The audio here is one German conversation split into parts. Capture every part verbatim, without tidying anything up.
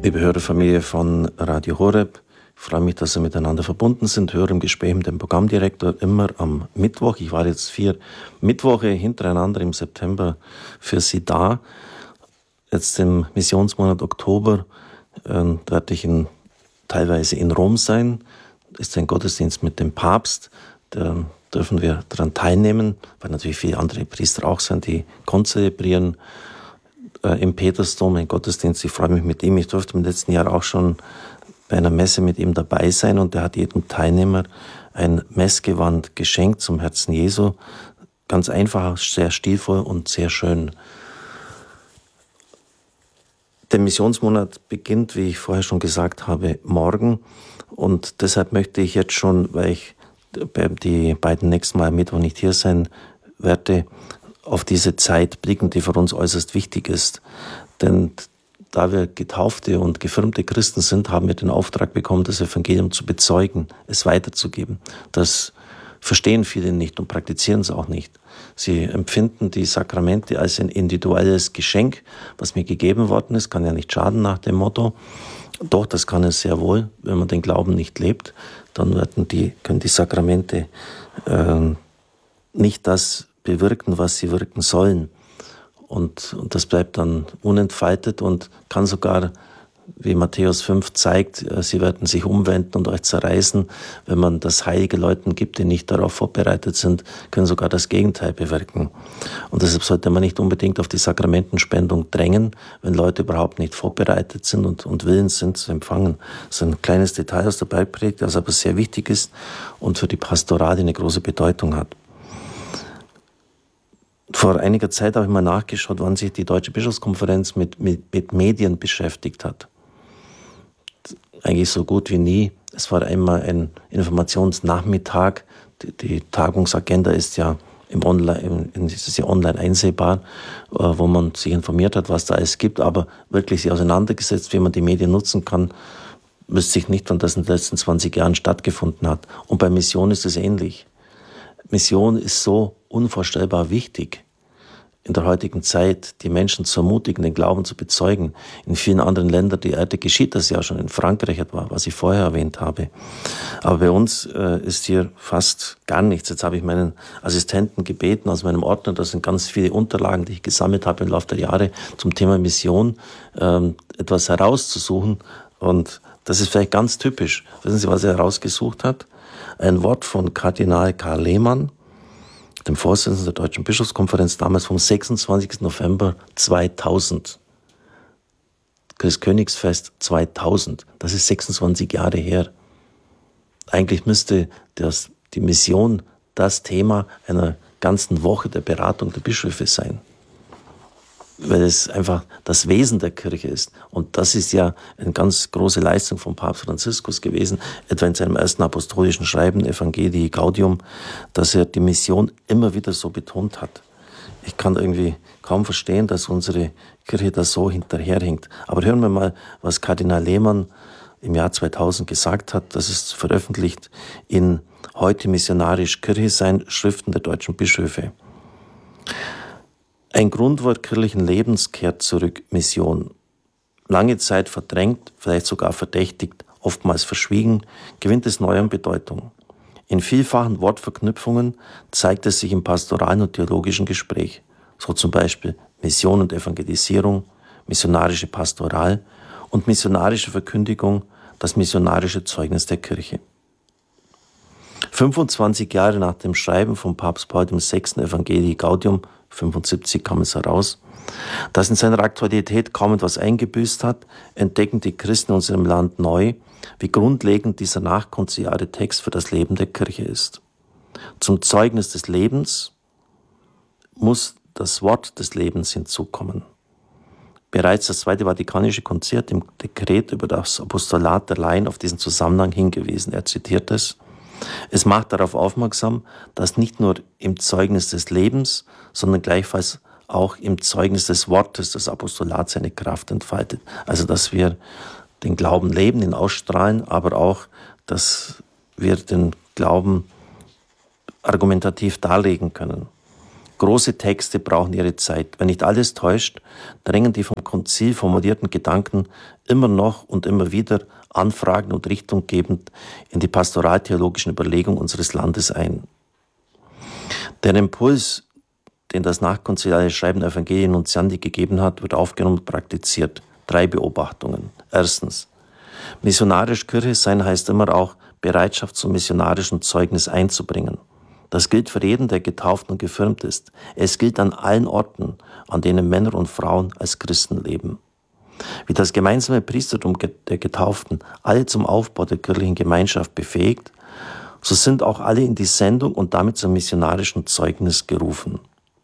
Liebe Hörerfamilie von Radio Horeb, ich freue mich, dass Sie miteinander verbunden sind. Höre im Gespräch mit dem Programmdirektor immer am Mittwoch. Ich war jetzt vier Mittwoche hintereinander im September für Sie da. Jetzt im Missionsmonat Oktober äh, werde ich in, teilweise in Rom sein. Ist ein Gottesdienst mit dem Papst. Da dürfen wir daran teilnehmen, weil natürlich viele andere Priester auch sind, die konzelebrieren äh, im Petersdom, ein Gottesdienst. Ich freue mich mit ihm. Ich durfte im letzten Jahr auch schon bei einer Messe mit ihm dabei sein und er hat jedem Teilnehmer ein Messgewand geschenkt zum Herzen Jesu. Ganz einfach, sehr stilvoll und sehr schön. Der Missionsmonat beginnt, wie ich vorher schon gesagt habe, morgen und deshalb möchte ich jetzt schon, weil ich die beiden nächsten Mal am Mittwoch nicht hier sein werde, auf diese Zeit blicken, die für uns äußerst wichtig ist. Denn da wir getaufte und gefirmte Christen sind, haben wir den Auftrag bekommen, das Evangelium zu bezeugen, es weiterzugeben. Das verstehen viele nicht und praktizieren es auch nicht. Sie empfinden die Sakramente als ein individuelles Geschenk, was mir gegeben worden ist, kann ja nicht schaden nach dem Motto. Doch, das kann es sehr wohl, wenn man den Glauben nicht lebt, dann werden die, können die Sakramente äh, nicht das bewirken, was sie wirken sollen. Und, und das bleibt dann unentfaltet und kann sogar, wie Matthäus fünf zeigt, sie werden sich umwenden und euch zerreißen. Wenn man das Heilige Leuten gibt, die nicht darauf vorbereitet sind, können sogar das Gegenteil bewirken. Und deshalb sollte man nicht unbedingt auf die Sakramentenspendung drängen, wenn Leute überhaupt nicht vorbereitet sind und, und willens sind zu empfangen. Das ist ein kleines Detail aus der Bergpredigt, das aber sehr wichtig ist und für die Pastorale eine große Bedeutung hat. Vor einiger Zeit habe ich mal nachgeschaut, wann sich die Deutsche Bischofskonferenz mit, mit, mit Medien beschäftigt hat. Eigentlich so gut wie nie. Es war einmal ein Informationsnachmittag. Die, die Tagungsagenda ist ja im Online, in, ist ja online einsehbar, wo man sich informiert hat, was da alles gibt, aber wirklich sich auseinandergesetzt, wie man die Medien nutzen kann, wüsste ich nicht, wann das in den letzten zwanzig Jahren stattgefunden hat. Und bei Mission ist es ähnlich. Mission ist so unvorstellbar wichtig in der heutigen Zeit, die Menschen zu ermutigen, den Glauben zu bezeugen. In vielen anderen Ländern der Erde geschieht das ja schon, in Frankreich etwa, was ich vorher erwähnt habe. Aber bei uns äh, ist hier fast gar nichts. Jetzt habe ich meinen Assistenten gebeten aus meinem Ordner, das sind ganz viele Unterlagen, die ich gesammelt habe im Laufe der Jahre zum Thema Mission, ähm, etwas herauszusuchen. Und das ist vielleicht ganz typisch. Wissen Sie, was er herausgesucht hat? Ein Wort von Kardinal Karl Lehmann, dem Vorsitzenden der Deutschen Bischofskonferenz, damals vom sechsundzwanzigsten November zweitausend. Christkönigsfest zweitausend. Das ist sechsundzwanzig Jahre her. Eigentlich müsste das, die Mission das Thema einer ganzen Woche der Beratung der Bischöfe sein. Weil es einfach das Wesen der Kirche ist. Und das ist ja eine ganz große Leistung von Papst Franziskus gewesen, etwa in seinem ersten apostolischen Schreiben, Evangelii Gaudium, dass er die Mission immer wieder so betont hat. Ich kann irgendwie kaum verstehen, dass unsere Kirche da so hinterherhinkt. Aber hören wir mal, was Kardinal Lehmann im Jahr zweitausend gesagt hat. Das ist veröffentlicht in Heute missionarisch Kirche sein, Schriften der deutschen Bischöfe. Ein Grundwort kirchlichen Lebens kehrt zurück, Mission. Lange Zeit verdrängt, vielleicht sogar verdächtigt, oftmals verschwiegen, gewinnt es neu an Bedeutung. In vielfachen Wortverknüpfungen zeigt es sich im pastoralen und theologischen Gespräch, so zum Beispiel Mission und Evangelisierung, missionarische Pastoral und missionarische Verkündigung, das missionarische Zeugnis der Kirche. fünfundzwanzig Jahre nach dem Schreiben von Papst Paul der Sechste Evangelii Gaudium, fünfundsiebzig kam es heraus, das in seiner Aktualität kaum etwas eingebüßt hat, entdecken die Christen in unserem Land neu, wie grundlegend dieser nachkonziliare Text für das Leben der Kirche ist. Zum Zeugnis des Lebens muss das Wort des Lebens hinzukommen. Bereits das Zweite Vatikanische Konzil hat im Dekret über das Apostolat der Laien auf diesen Zusammenhang hingewiesen. Er zitiert es: Es macht darauf aufmerksam, dass nicht nur im Zeugnis des Lebens, sondern gleichfalls auch im Zeugnis des Wortes das Apostolat seine Kraft entfaltet. Also, dass wir den Glauben leben, ihn ausstrahlen, aber auch, dass wir den Glauben argumentativ darlegen können. Große Texte brauchen ihre Zeit. Wenn nicht alles täuscht, drängen die vom Konzil formulierten Gedanken immer noch und immer wieder anfragend und richtunggebend in die pastoraltheologischen Überlegungen unseres Landes ein. Der Impuls, den das nachkonziliare Schreiben der Evangelii Nuntiandi gegeben hat, wird aufgenommen und praktiziert. Drei Beobachtungen. Erstens. Missionarisch Kirche sein heißt immer auch, Bereitschaft zum missionarischen Zeugnis einzubringen. Das gilt für jeden, der getauft und gefirmt ist. Es gilt an allen Orten, an denen Männer und Frauen als Christen leben. Wie das gemeinsame Priestertum der Getauften alle zum Aufbau der kirchlichen Gemeinschaft befähigt, so sind auch alle in die Sendung und damit zum missionarischen Zeugnis gerufen.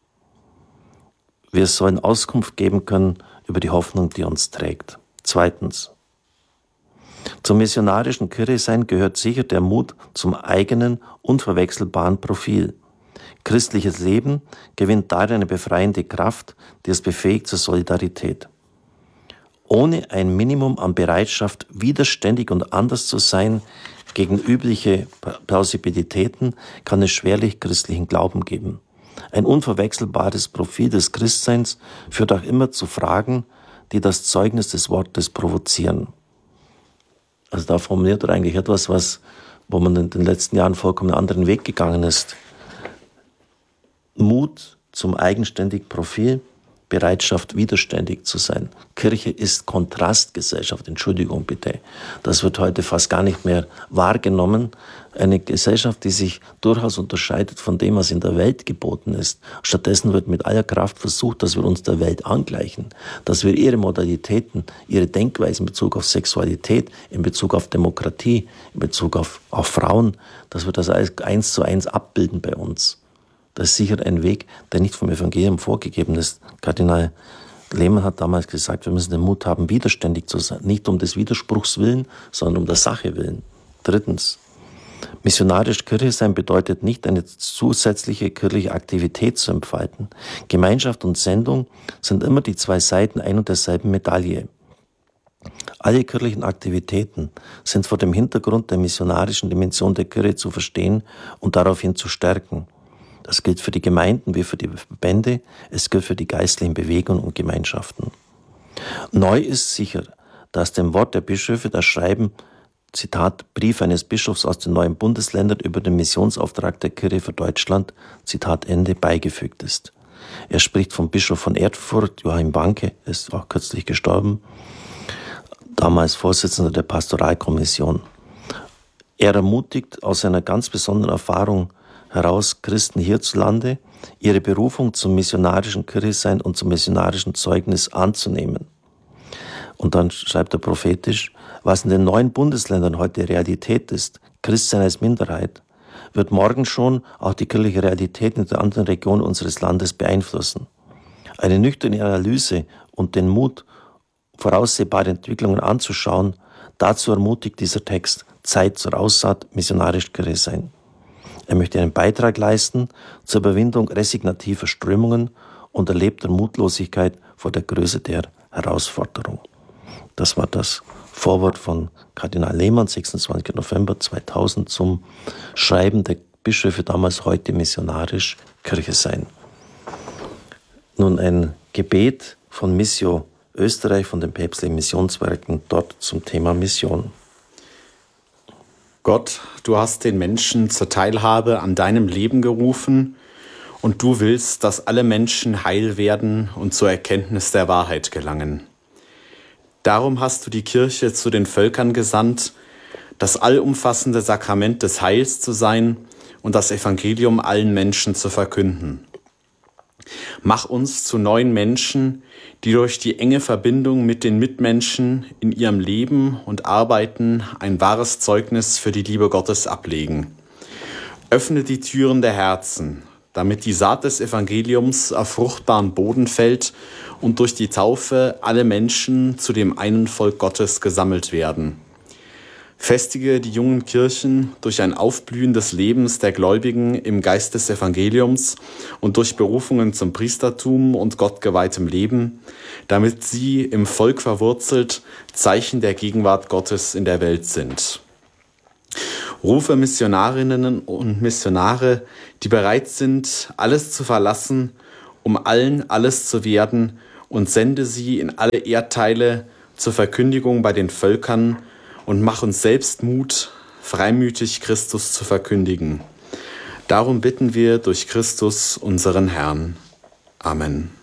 Wir sollen Auskunft geben können über die Hoffnung, die uns trägt. Zweitens. Zum missionarischen Kirchesein gehört sicher der Mut zum eigenen, unverwechselbaren Profil. Christliches Leben gewinnt darin eine befreiende Kraft, die es befähigt zur Solidarität. Ohne ein Minimum an Bereitschaft, widerständig und anders zu sein gegen übliche Plausibilitäten, kann es schwerlich christlichen Glauben geben. Ein unverwechselbares Profil des Christseins führt auch immer zu Fragen, die das Zeugnis des Wortes provozieren. Also da formuliert er eigentlich etwas, was, wo man in den letzten Jahren vollkommen einen anderen Weg gegangen ist. Mut zum eigenständigen Profil, Bereitschaft, widerständig zu sein. Kirche ist Kontrastgesellschaft, Entschuldigung bitte. Das wird heute fast gar nicht mehr wahrgenommen. Eine Gesellschaft, die sich durchaus unterscheidet von dem, was in der Welt geboten ist. Stattdessen wird mit aller Kraft versucht, dass wir uns der Welt angleichen, dass wir ihre Modalitäten, ihre Denkweise in Bezug auf Sexualität, in Bezug auf Demokratie, in Bezug auf, auf Frauen, dass wir das alles eins zu eins abbilden bei uns. Das ist sicher ein Weg, der nicht vom Evangelium vorgegeben ist. Kardinal Lehmann hat damals gesagt, wir müssen den Mut haben, widerständig zu sein. Nicht um des Widerspruchs willen, sondern um der Sache willen. Drittens. Missionarisch Kirche sein bedeutet nicht, eine zusätzliche kirchliche Aktivität zu entfalten. Gemeinschaft und Sendung sind immer die zwei Seiten ein und derselben Medaille. Alle kirchlichen Aktivitäten sind vor dem Hintergrund der missionarischen Dimension der Kirche zu verstehen und daraufhin zu stärken. Das gilt für die Gemeinden wie für die Verbände, es gilt für die geistlichen Bewegungen und Gemeinschaften. Neu ist sicher, dass dem Wort der Bischöfe das Schreiben, Zitat, Brief eines Bischofs aus den neuen Bundesländern über den Missionsauftrag der Kirche für Deutschland, Zitat Ende, beigefügt ist. Er spricht vom Bischof von Erfurt, Joachim Banke, ist auch kürzlich gestorben, damals Vorsitzender der Pastoralkommission. Er ermutigt aus seiner ganz besonderen Erfahrung heraus Christen hierzulande, ihre Berufung zum missionarischen Kirchesein und zum missionarischen Zeugnis anzunehmen. Und dann schreibt er prophetisch, was in den neuen Bundesländern heute Realität ist, Christsein als Minderheit, wird morgen schon auch die kirchliche Realität in den anderen Regionen unseres Landes beeinflussen. Eine nüchterne Analyse und den Mut, voraussehbare Entwicklungen anzuschauen, dazu ermutigt dieser Text Zeit zur Aussaat, missionarisch Kirche sein. Er möchte einen Beitrag leisten zur Überwindung resignativer Strömungen und erlebter Mutlosigkeit vor der Größe der Herausforderung. Das war das Vorwort von Kardinal Lehmann, sechsundzwanzigsten November zweitausend, zum Schreiben der Bischöfe damals, heute missionarisch Kirche sein. Nun ein Gebet von Missio Österreich, von den päpstlichen Missionswerken, dort zum Thema Mission. Gott, du hast den Menschen zur Teilhabe an deinem Leben gerufen und du willst, dass alle Menschen heil werden und zur Erkenntnis der Wahrheit gelangen. Darum hast du die Kirche zu den Völkern gesandt, das allumfassende Sakrament des Heils zu sein und das Evangelium allen Menschen zu verkünden. Mach uns zu neuen Menschen, die durch die enge Verbindung mit den Mitmenschen in ihrem Leben und Arbeiten ein wahres Zeugnis für die Liebe Gottes ablegen. Öffne die Türen der Herzen, damit die Saat des Evangeliums auf fruchtbaren Boden fällt und durch die Taufe alle Menschen zu dem einen Volk Gottes gesammelt werden. Festige die jungen Kirchen durch ein Aufblühen des Lebens der Gläubigen im Geist des Evangeliums und durch Berufungen zum Priestertum und gottgeweihtem Leben, damit sie im Volk verwurzelt Zeichen der Gegenwart Gottes in der Welt sind. Rufe Missionarinnen und Missionare, die bereit sind, alles zu verlassen, um allen alles zu werden, und sende sie in alle Erdteile zur Verkündigung bei den Völkern und mach uns selbst Mut, freimütig Christus zu verkündigen. Darum bitten wir durch Christus, unseren Herrn. Amen.